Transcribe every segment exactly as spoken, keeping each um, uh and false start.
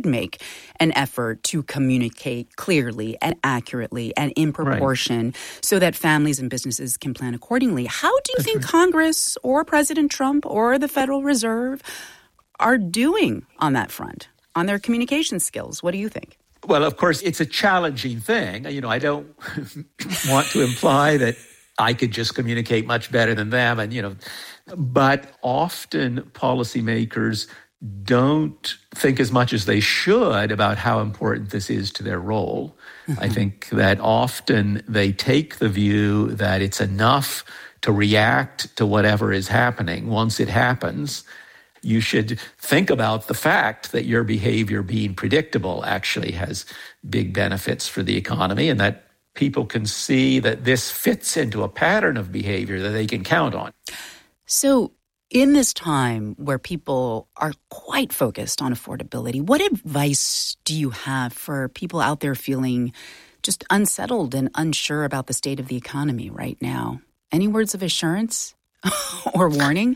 should make an effort to communicate clearly and accurately and in proportion right. so that families and businesses can plan accordingly. How do you That's think right. Congress or President Trump or the Federal Reserve are doing on that front, on their communication skills? What do you think? Well, of course, it's a challenging thing. You know, I don't want to imply that I could just communicate much better than them. And, you know, but often policymakers don't think as much as they should about how important this is to their role. Mm-hmm. I think that often they take the view that it's enough to react to whatever is happening. Once it happens, you should think about the fact that your behavior being predictable actually has big benefits for the economy, and that people can see that this fits into a pattern of behavior that they can count on. So in this time where people are quite focused on affordability, what advice do you have for people out there feeling just unsettled and unsure about the state of the economy right now? Any words of assurance or warning?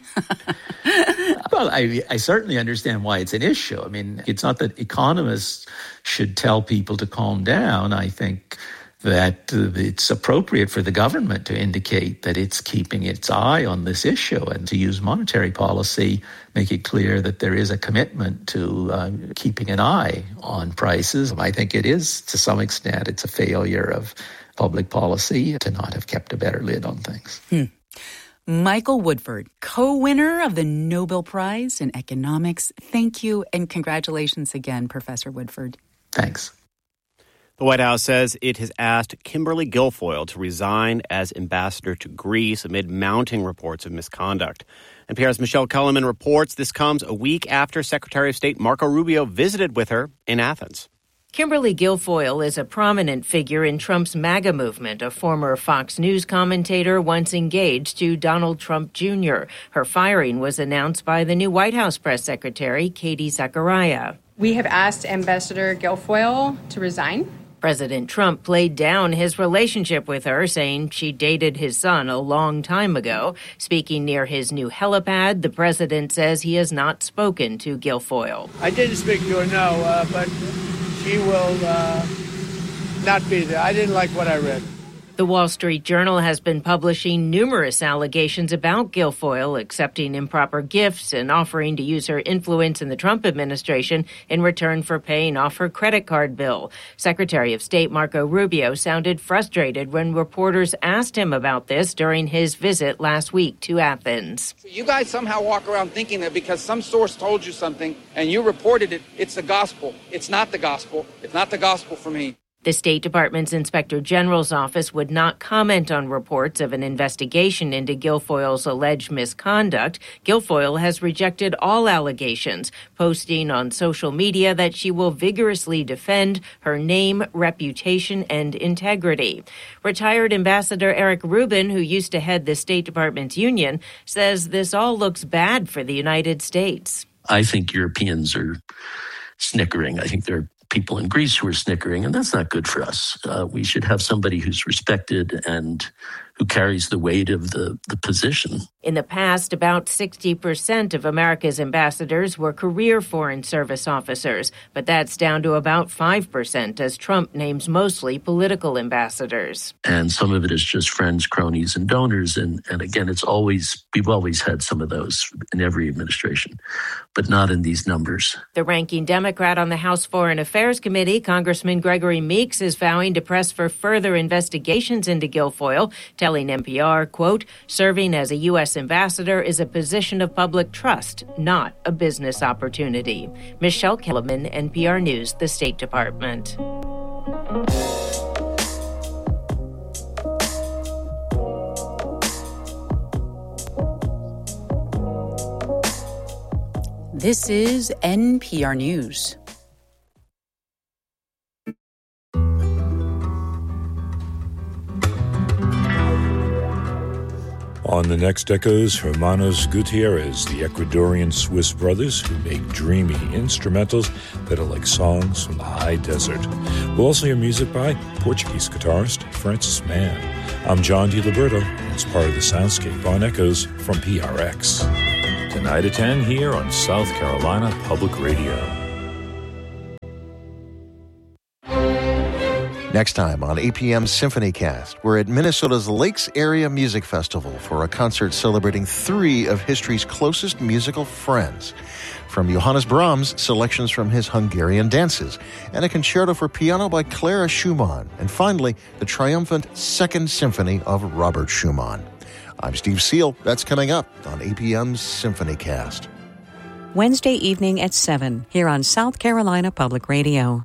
Well, I, I certainly understand why it's an issue. I mean, it's not that economists should tell people to calm down. I think that uh, it's appropriate for the government to indicate that it's keeping its eye on this issue and to use monetary policy, make it clear that there is a commitment to uh, keeping an eye on prices. I think it is, to some extent, it's a failure of public policy to not have kept a better lid on things. Hmm. Michael Woodford, co-winner of the Nobel Prize in Economics. Thank you and congratulations again, Professor Woodford. Thanks. The White House says it has asked Kimberly Guilfoyle to resign as ambassador to Greece amid mounting reports of misconduct. N P R's Michelle Kellerman reports this comes a week after Secretary of State Marco Rubio visited with her in Athens. Kimberly Guilfoyle is a prominent figure in Trump's MAGA movement, a former Fox News commentator once engaged to Donald Trump Junior Her firing was announced by the new White House press secretary, Katie Zachariah. We have asked Ambassador Guilfoyle to resign. President Trump played down his relationship with her, saying she dated his son a long time ago. Speaking near his new helipad, the president says he has not spoken to Guilfoyle. I didn't speak to her, no, uh, but she will uh, not be there. I didn't like what I read. The Wall Street Journal has been publishing numerous allegations about Guilfoyle accepting improper gifts and offering to use her influence in the Trump administration in return for paying off her credit card bill. Secretary of State Marco Rubio sounded frustrated when reporters asked him about this during his visit last week to Athens. You guys somehow walk around thinking that because some source told you something and you reported it, it's the gospel. It's not the gospel. It's not the gospel for me. The State Department's Inspector General's office would not comment on reports of an investigation into Guilfoyle's alleged misconduct. Guilfoyle has rejected all allegations, posting on social media that she will vigorously defend her name, reputation, and integrity. Retired Ambassador Eric Rubin, who used to head the State Department's union, says this all looks bad for the United States. I think Europeans are snickering. I think they're people in Greece who are snickering, and that's not good for us. Uh, we should have somebody who's respected and who carries the weight of the, the position. In the past, about sixty percent of America's ambassadors were career Foreign Service officers, but that's down to about five percent as Trump names mostly political ambassadors. And some of it is just friends, cronies, and donors. And, and again, it's always, we've always had some of those in every administration, but not in these numbers. The ranking Democrat on the House Foreign Affairs Committee, Congressman Gregory Meeks, is vowing to press for further investigations into Guilfoyle, telling N P R, quote, serving as a U S ambassador is a position of public trust, not a business opportunity. Michelle Kellerman, N P R News, the State Department. This is N P R News. On the next Echoes, Hermanos Gutierrez, the Ecuadorian Swiss brothers who make dreamy instrumentals that are like songs from the high desert. We'll also hear music by Portuguese guitarist Francis Mann. I'm John DiLiberto, and it's part of the Soundscape on Echoes from P R X. Tonight at ten here on South Carolina Public Radio. Next time on A P M's Symphony Cast, we're at Minnesota's Lakes Area Music Festival for a concert celebrating three of history's closest musical friends. From Johannes Brahms, selections from his Hungarian dances, and a concerto for piano by Clara Schumann, and finally, the triumphant Second Symphony of Robert Schumann. I'm Steve Seal. That's coming up on A P M's Symphony Cast. Wednesday evening at seven, here on South Carolina Public Radio.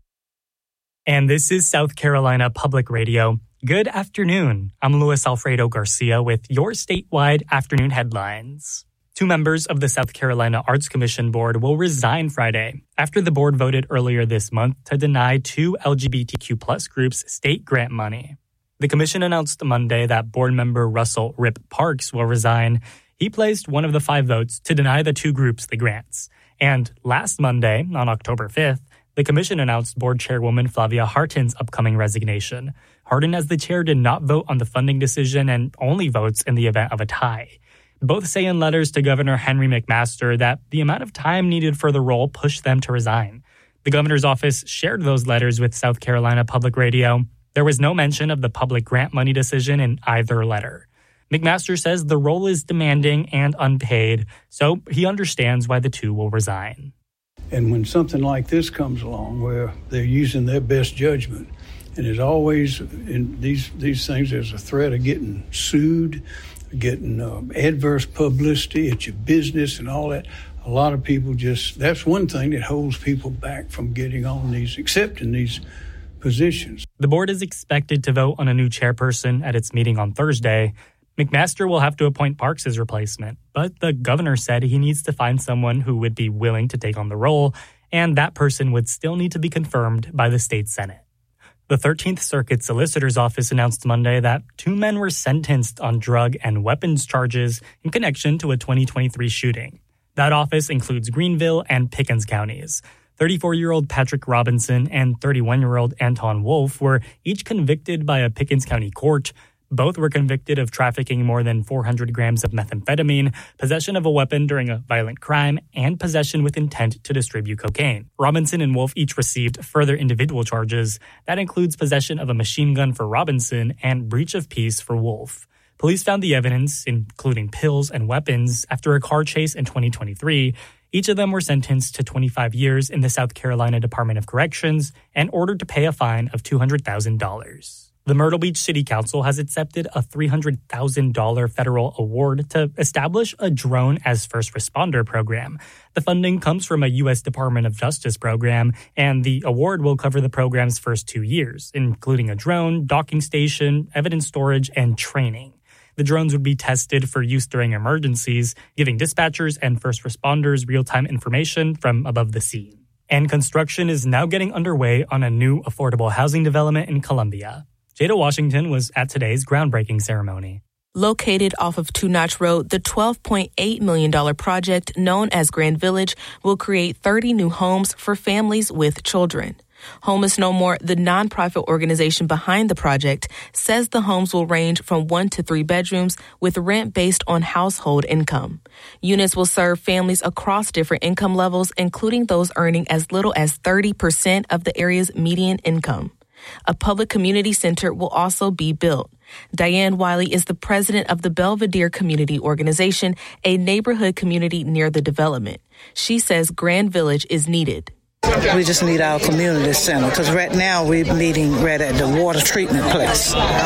And this is South Carolina Public Radio. Good afternoon. I'm Luis Alfredo Garcia with your statewide afternoon headlines. Two members of the South Carolina Arts Commission Board will resign Friday after the board voted earlier this month to deny two L G B T Q plus groups state grant money. The commission announced Monday that board member Russell Rip Parks will resign. He placed one of the five votes to deny the two groups the grants. And last Monday, on October fifth, the commission announced board chairwoman Flavia Harton's upcoming resignation. Harton, as the chair, did not vote on the funding decision and only votes in the event of a tie. Both say in letters to Governor Henry McMaster that the amount of time needed for the role pushed them to resign. The governor's office shared those letters with South Carolina Public Radio. There was no mention of the public grant money decision in either letter. McMaster says the role is demanding and unpaid, so he understands why the two will resign. And when something like this comes along where they're using their best judgment, and there's always in these these things, there's a threat of getting sued, getting um, adverse publicity at your business and all that. A lot of people just, that's one thing that holds people back from getting on these, accepting these positions. The board is expected to vote on a new chairperson at its meeting on Thursday. McMaster will have to appoint Parks as replacement, but the governor said he needs to find someone who would be willing to take on the role, and that person would still need to be confirmed by the state Senate. The thirteenth Circuit Solicitor's Office announced Monday that two men were sentenced on drug and weapons charges in connection to a twenty twenty-three shooting. That office includes Greenville and Pickens counties. thirty-four-year-old Patrick Robinson and thirty-one-year-old Anton Wolf were each convicted by a Pickens County court. Both were convicted of trafficking more than four hundred grams of methamphetamine, possession of a weapon during a violent crime, and possession with intent to distribute cocaine. Robinson and Wolf each received further individual charges. That includes possession of a machine gun for Robinson and breach of peace for Wolf. Police found the evidence, including pills and weapons, after a car chase in twenty twenty-three. Each of them were sentenced to twenty-five years in the South Carolina Department of Corrections and ordered to pay a fine of two hundred thousand dollars. The Myrtle Beach City Council has accepted a three hundred thousand dollars federal award to establish a drone as first responder program. The funding comes from a U S Department of Justice program, and the award will cover the program's first two years, including a drone, docking station, evidence storage, and training. The drones would be tested for use during emergencies, giving dispatchers and first responders real-time information from above the scene. And construction is now getting underway on a new affordable housing development in Columbia. Jada Washington was at today's groundbreaking ceremony. Located off of Two Notch Road, the twelve point eight million dollars project known as Grand Village will create thirty new homes for families with children. Home is No More, the nonprofit organization behind the project, says the homes will range from one to three bedrooms with rent based on household income. Units will serve families across different income levels, including those earning as little as thirty percent of the area's median income. A public community center will also be built. Diane Wiley is the president of the Belvedere Community Organization, a neighborhood community near the development. She says Grand Village is needed. We just need our community center because right now we're meeting right at the water treatment place.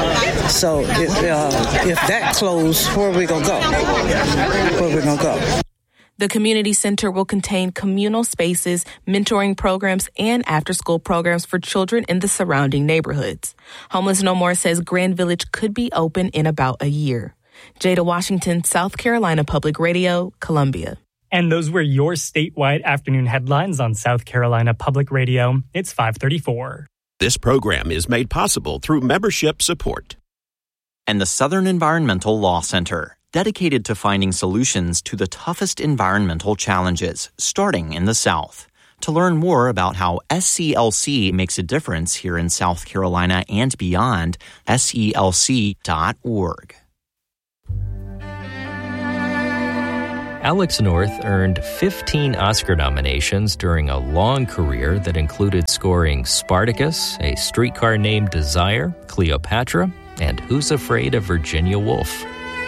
So if, uh, if that closed, where are we going to go? Where are we going to go? The community center will contain communal spaces, mentoring programs, and after-school programs for children in the surrounding neighborhoods. Homeless No More says Grand Village could be open in about a year. Jada Washington, South Carolina Public Radio, Columbia. And those were your statewide afternoon headlines on South Carolina Public Radio. It's five thirty-four. This program is made possible through membership support. And the Southern Environmental Law Center, dedicated to finding solutions to the toughest environmental challenges, starting in the South. To learn more about how S C L C makes a difference here in South Carolina and beyond, S E L C dot org. Alex North earned fifteen Oscar nominations during a long career that included scoring Spartacus, A Streetcar Named Desire, Cleopatra, and Who's Afraid of Virginia Woolf?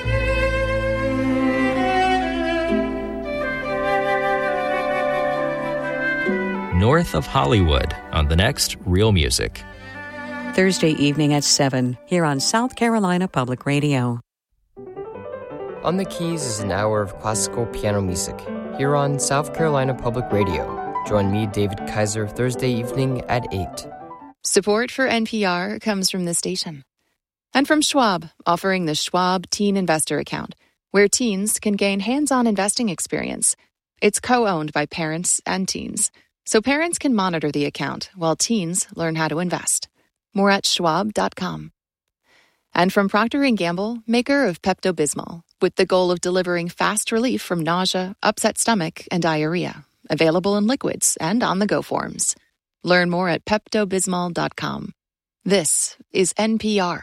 North of Hollywood on the next Real Music. Thursday evening at seven, here on South Carolina Public Radio. On the Keys is an hour of classical piano music, here on South Carolina Public Radio. Join me, David Kaiser, Thursday evening at eight. Support for N P R comes from this station. And from Schwab, offering the Schwab Teen Investor Account, where teens can gain hands-on investing experience. It's co-owned by parents and teens, so parents can monitor the account while teens learn how to invest. More at schwab dot com. And from Procter and Gamble, maker of Pepto-Bismol, with the goal of delivering fast relief from nausea, upset stomach, and diarrhea. Available in liquids and on-the-go forms. Learn more at pepto bismol dot com. This is N P R.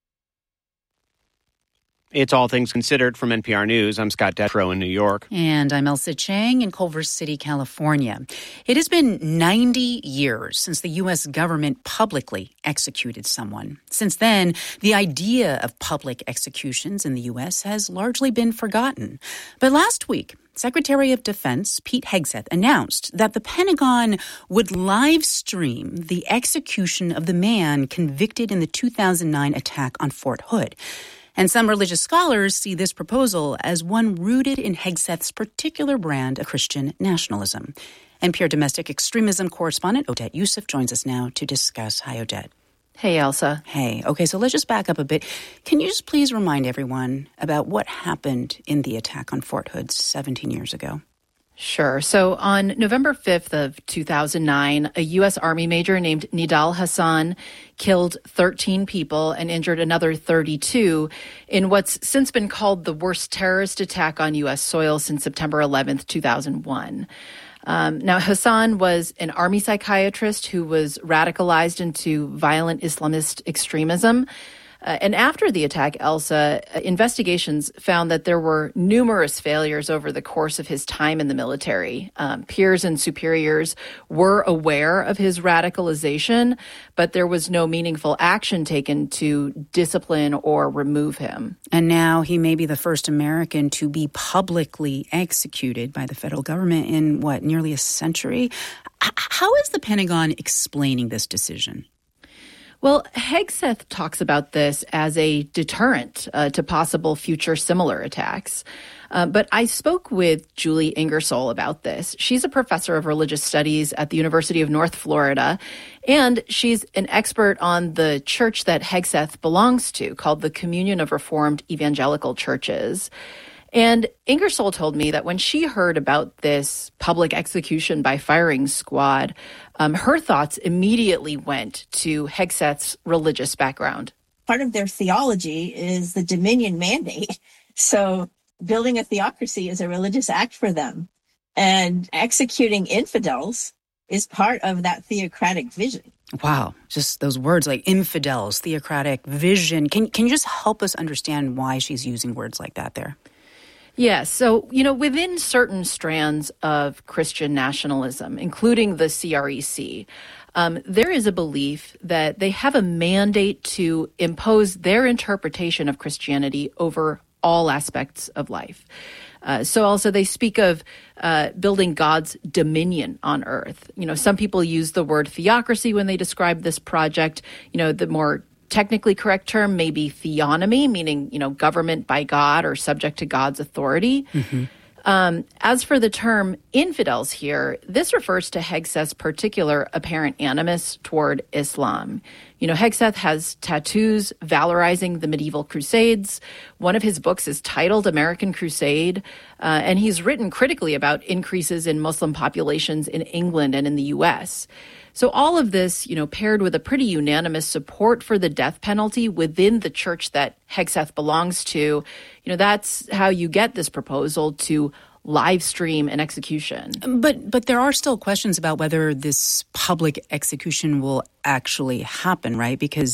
It's All Things Considered from N P R News. I'm Scott Detrow in New York. And I'm Elsa Chang in Culver City, California. It has been ninety years since the U S government publicly executed someone. Since then, the idea of public executions in the U S has largely been forgotten. But last week, Secretary of Defense Pete Hegseth announced that the Pentagon would live stream the execution of the man convicted in the two thousand nine attack on Fort Hood. And some religious scholars see this proposal as one rooted in Hegseth's particular brand of Christian nationalism. N P R domestic extremism correspondent Odette Yousef joins us now to discuss. Hi, Odette. Hey, Elsa. Hey. Okay, so let's just back up a bit. Can you just please remind everyone about what happened in the attack on Fort Hood seventeen years ago? Sure. So on November fifth of two thousand nine, a U S Army major named Nidal Hasan killed thirteen people and injured another thirty-two in what's since been called the worst terrorist attack on U S soil since September eleventh, two thousand one. Um, now, Hasan was an army psychiatrist who was radicalized into violent Islamist extremism. Uh, and after the attack, Elsa, uh, investigations found that there were numerous failures over the course of his time in the military. Um, peers and superiors were aware of his radicalization, but there was no meaningful action taken to discipline or remove him. And now he may be the first American to be publicly executed by the federal government in, what, nearly a century? H- how is the Pentagon explaining this decision? Well, Hegseth talks about this as a deterrent uh, to possible future similar attacks. Uh, but I spoke with Julie Ingersoll about this. She's a professor of religious studies at the University of North Florida, and she's an expert on the church that Hegseth belongs to, called the Communion of Reformed Evangelical Churches. And Ingersoll told me that when she heard about this public execution by firing squad, um, her thoughts immediately went to Hegseth's religious background. Part of their theology is the dominion mandate. So building a theocracy is a religious act for them. And executing infidels is part of that theocratic vision. Wow, just those words like infidels, theocratic vision. Can, can you just help us understand why she's using words like that there? Yes. So, you know, within certain strands of Christian nationalism, including the C R E C, um, there is a belief that they have a mandate to impose their interpretation of Christianity over all aspects of life. Uh, so also they speak of uh, building God's dominion on earth. You know, some people use the word theocracy when they describe this project. You know, the more technically correct term may be theonomy, meaning, you know, government by God or subject to God's authority. Mm-hmm. Um, as for the term infidels here, this refers to Hegseth's particular apparent animus toward Islam. You know, Hegseth has tattoos valorizing the medieval crusades. One of his books is titled American Crusade, uh, and he's written critically about increases in Muslim populations in England and in the U S. So all of this, you know, paired with a pretty unanimous support for the death penalty within the church that Hegseth belongs to, you know, that's how you get this proposal to live stream an execution. But but there are still questions about whether this public execution will actually happen, right? Because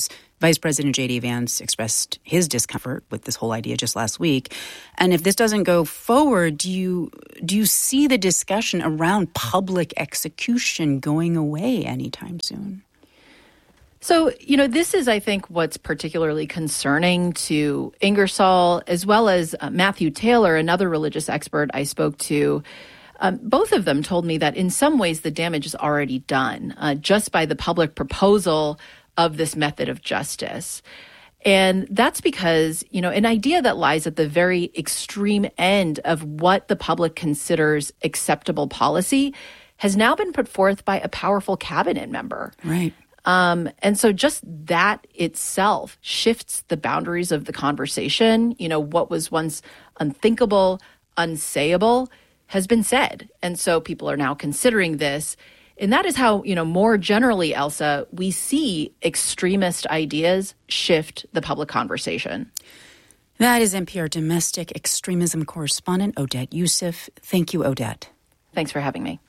Vice President J D. Vance expressed his discomfort with this whole idea just last week. And if this doesn't go forward, do you do you see the discussion around public execution going away anytime soon? So, you know, this is, I think, what's particularly concerning to Ingersoll, as well as uh, Matthew Taylor, another religious expert I spoke to. Um, both of them told me that in some ways the damage is already done uh, just by the public proposal of this method of justice. And that's because, you know, an idea that lies at the very extreme end of what the public considers acceptable policy has now been put forth by a powerful cabinet member. Right. Um, and so just that itself shifts the boundaries of the conversation. You know, what was once unthinkable, unsayable has been said. And so people are now considering this. And that is how, you know, more generally, Elsa, we see extremist ideas shift the public conversation. That is N P R domestic extremism correspondent Odette Youssef. Thank you, Odette. Thanks for having me.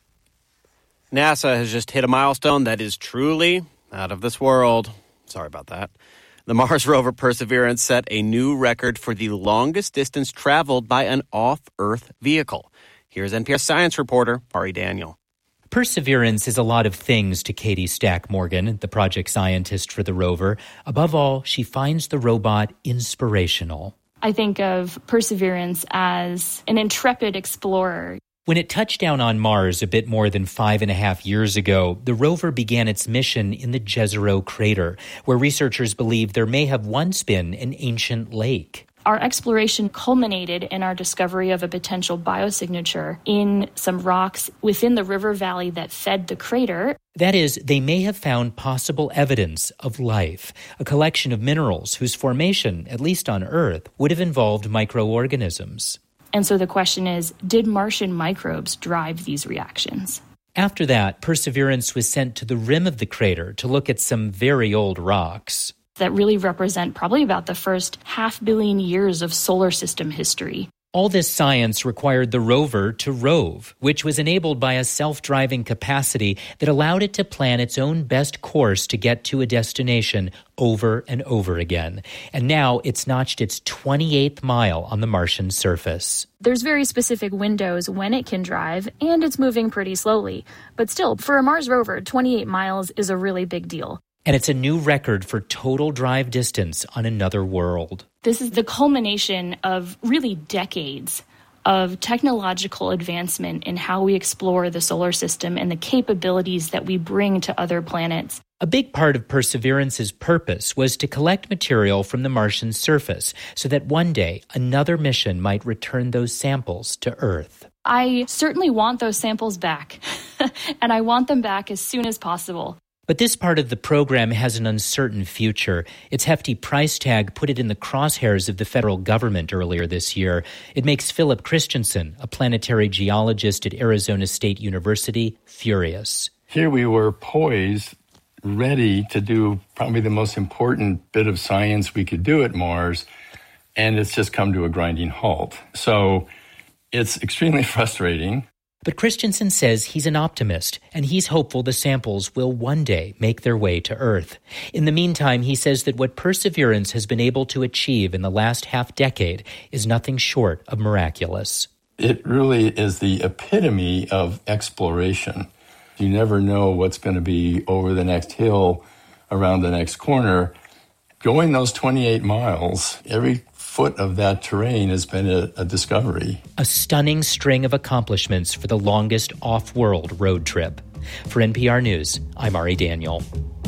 NASA has just hit a milestone that is truly out of this world. Sorry about that. The Mars rover Perseverance set a new record for the longest distance traveled by an off-Earth vehicle. Here's N P R science reporter Ari Daniel. Perseverance is a lot of things to Katie Stack Morgan, the project scientist for the rover. Above all, she finds the robot inspirational. I think of Perseverance as an intrepid explorer. When it touched down on Mars a bit more than five and a half years ago, the rover began its mission in the Jezero crater, where researchers believe there may have once been an ancient lake. Our exploration culminated in our discovery of a potential biosignature in some rocks within the river valley that fed the crater. That is, they may have found possible evidence of life, a collection of minerals whose formation, at least on Earth, would have involved microorganisms. And so the question is, did Martian microbes drive these reactions? After that, Perseverance was sent to the rim of the crater to look at some very old rocks that really represent probably about the first half billion years of solar system history. All this science required the rover to rove, which was enabled by a self-driving capacity that allowed it to plan its own best course to get to a destination over and over again. And now it's notched its twenty-eighth mile on the Martian surface. There's very specific windows when it can drive, and it's moving pretty slowly. But still, for a Mars rover, twenty-eight miles is a really big deal. And it's a new record for total drive distance on another world. This is the culmination of really decades of technological advancement in how we explore the solar system and the capabilities that we bring to other planets. A big part of Perseverance's purpose was to collect material from the Martian surface so that one day another mission might return those samples to Earth. I certainly want those samples back, and I want them back as soon as possible. But this part of the program has an uncertain future. Its hefty price tag put it in the crosshairs of the federal government earlier this year. It makes Philip Christensen, a planetary geologist at Arizona State University, furious. Here we were poised, ready to do probably the most important bit of science we could do at Mars, and it's just come to a grinding halt. So it's extremely frustrating. But Christensen says he's an optimist, and he's hopeful the samples will one day make their way to Earth. In the meantime, he says that what Perseverance has been able to achieve in the last half-decade is nothing short of miraculous. It really is the epitome of exploration. You never know what's going to be over the next hill, around the next corner. Going those twenty-eight miles, every foot of that terrain has been a, a discovery. A stunning string of accomplishments for the longest off-world road trip. For N P R News, I'm Ari Daniel.